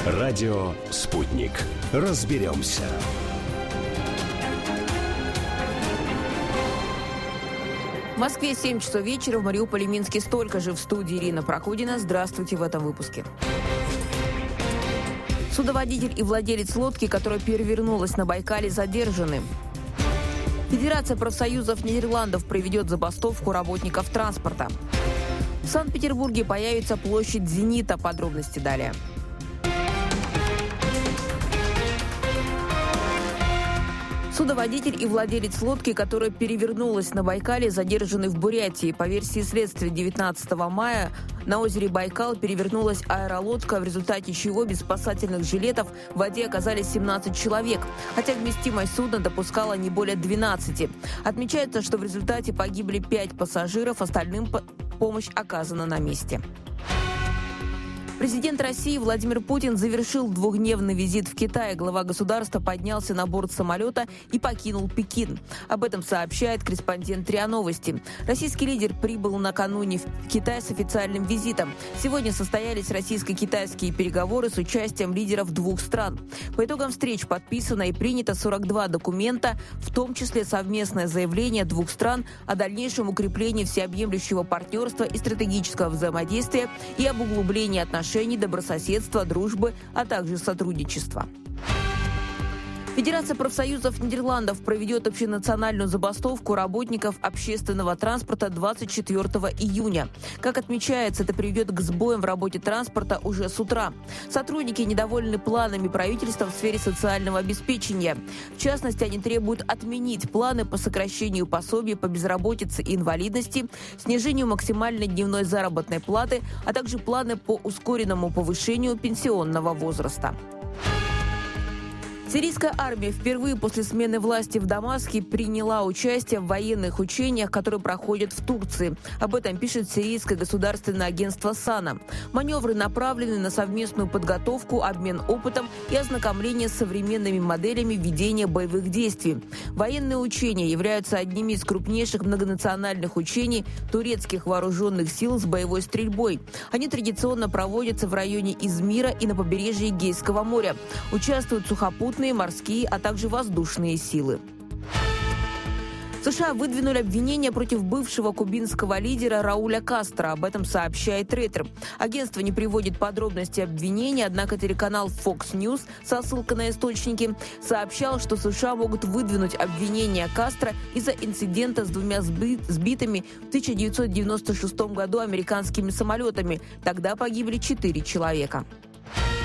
Радио «Спутник». Разберемся. В Москве 7 часов вечера, в Мариуполе, Минске столько же. В студии Ирина Прокудина. Здравствуйте в этом выпуске. Судоводитель и владелец лодки, которая перевернулась на Байкале, задержаны. Федерация профсоюзов Нидерландов проведет забастовку работников транспорта. В Санкт-Петербурге появится площадь «Зенита». Подробности далее. Судоводитель и владелец лодки, которая перевернулась на Байкале, задержаны в Бурятии. По версии следствия, 19 мая на озере Байкал перевернулась аэролодка, в результате чего без спасательных жилетов в воде оказались 17 человек, хотя вместимость судна допускала не более 12. Отмечается, что в результате погибли 5 пассажиров, остальным помощь оказана на месте. Президент России Владимир Путин завершил двухдневный визит в Китай. Глава государства поднялся на борт самолета и покинул Пекин. Об этом сообщает корреспондент РИА Новости. Российский лидер прибыл накануне в Китай с официальным визитом. Сегодня состоялись российско-китайские переговоры с участием лидеров двух стран. По итогам встреч подписано и принято 42 документа, в том числе совместное заявление двух стран о дальнейшем укреплении всеобъемлющего партнерства и стратегического взаимодействия и об углублении отношений, добрососедства, дружбы, а также сотрудничества. Федерация профсоюзов Нидерландов проведет общенациональную забастовку работников общественного транспорта 24 июня. Как отмечается, это приведет к сбоям в работе транспорта уже с утра. Сотрудники недовольны планами правительства в сфере социального обеспечения. В частности, они требуют отменить планы по сокращению пособий по безработице и инвалидности, снижению максимальной дневной заработной платы, а также планы по ускоренному повышению пенсионного возраста. Сирийская армия впервые после смены власти в Дамаске приняла участие в военных учениях, которые проходят в Турции. Об этом пишет сирийское государственное агентство САНА. Маневры направлены на совместную подготовку, обмен опытом и ознакомление с современными моделями ведения боевых действий. Военные учения являются одними из крупнейших многонациональных учений турецких вооруженных сил с боевой стрельбой. Они традиционно проводятся в районе Измира и на побережье Эгейского моря. Участвуют сухопутные, морские, а также воздушные силы. США выдвинули обвинения против бывшего кубинского лидера Рауля Кастро. Об этом сообщает Рейтер. Агентство не приводит подробности обвинений, однако телеканал Fox News со ссылкой на источники сообщал, что США могут выдвинуть обвинения Кастро из-за инцидента с двумя сбитыми в 1996 году американскими самолетами. Тогда погибли 4 человека.